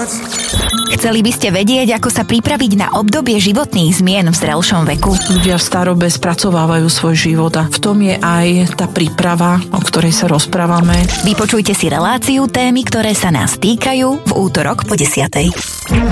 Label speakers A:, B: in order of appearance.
A: Chceli by ste vedieť, ako sa pripraviť na obdobie životných zmien v zrelšom veku?
B: Ľudia v starobe spracovávajú svoj život a v tom je aj tá príprava, o ktorej sa rozprávame.
A: Vypočujte si reláciu témy, ktoré sa nás týkajú v útorok po 10:00.